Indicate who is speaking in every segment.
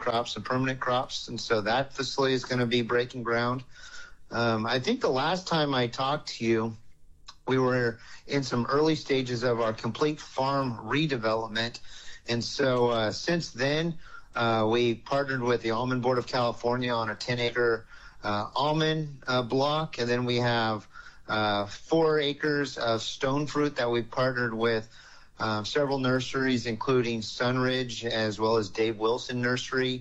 Speaker 1: crops and permanent crops. And so that facility is going to be breaking ground. I think the last time I talked to you, we were in some early stages of our complete farm redevelopment. And so since then, we partnered with the Almond Board of California on a 10-acre almond block. And then we have 4 acres of stone fruit that we've partnered with several nurseries, including Sunridge as well as Dave Wilson Nursery.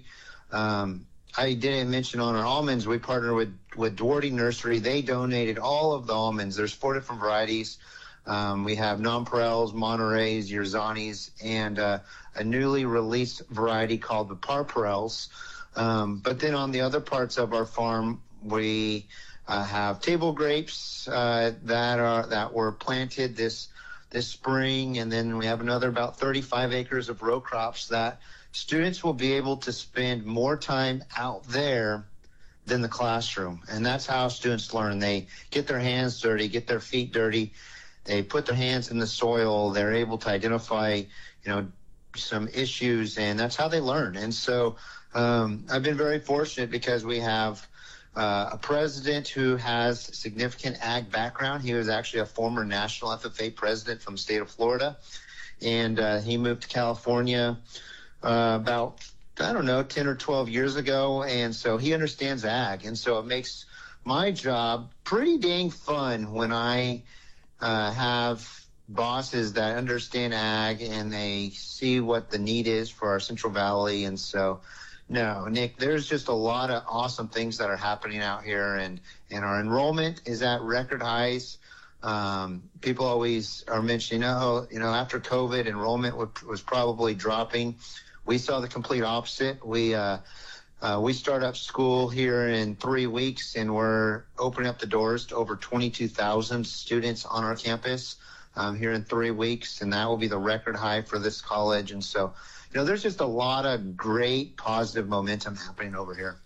Speaker 1: I didn't mention on our almonds, we partnered with Duarte Nursery. They donated all of the almonds. There's 4 different varieties. We have Nonpareils, Monterey's, Yerzanis, and a newly released variety called the Parpareils. But then on the other parts of our farm, we have table grapes that were planted this spring, and then we have another about 35 acres of row crops that students will be able to spend more time out there than the classroom. And that's how students learn. They get their hands dirty, get their feet dirty. They put their hands in the soil. They're able to identify, some issues, and that's how they learn. And so I've been very fortunate because we have a president who has significant ag background. He was actually a former national FFA president from the state of Florida. And he moved to California about, 10 or 12 years ago. And so he understands ag. And so it makes my job pretty dang fun when I have bosses that understand ag and they see what the need is for our Central Valley. And so, no, Nick, there's just a lot of awesome things that are happening out here, and our enrollment is at record highs. People always are mentioning, after COVID, enrollment was probably dropping. We saw the complete opposite. We start up school here in 3 weeks, and we're opening up the doors to over 22,000 students on our campus here in 3 weeks, and that will be the record high for this college. And so, there's just a lot of great positive momentum happening over here.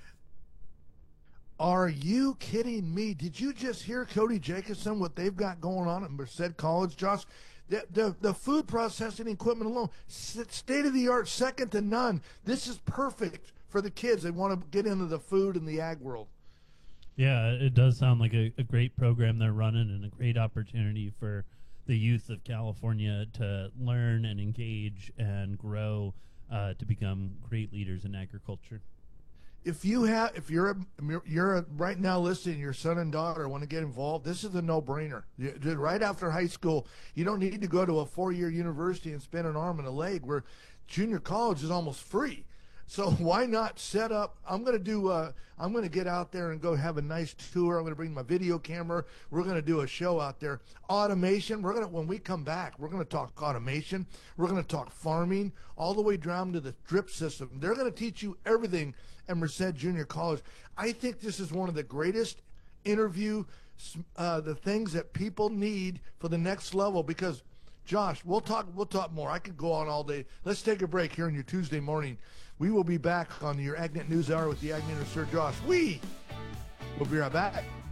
Speaker 2: Are you kidding me? Did you just hear Cody Jacobson, what they've got going on at Merced College, Josh? The food processing equipment alone, state of the art, second to none. This is perfect for the kids. They want to get into the food and the ag world.
Speaker 3: Yeah, it does sound like a great program they're running and a great opportunity for the youth of California to learn and engage and grow to become great leaders in agriculture.
Speaker 2: If you're right now listening, your son and daughter want to get involved, this is a no-brainer. Right after high school, you don't need to go to a 4-year university and spend an arm and a leg, where junior college is almost free. So why not set up? I'm going to get out there and go have a nice tour. I'm going to bring my video camera. We're going to do a show out there. Automation. When we come back, we're going to talk automation. We're going to talk farming all the way down to the drip system. They're going to teach you everything at Merced Junior College. I think this is one of the greatest the things that people need for the next level, because Josh, we'll talk more. I could go on all day. Let's take a break here on your Tuesday morning. We will be back on your AgNet News Hour with the AgNet Sir Josh. We'll be right back.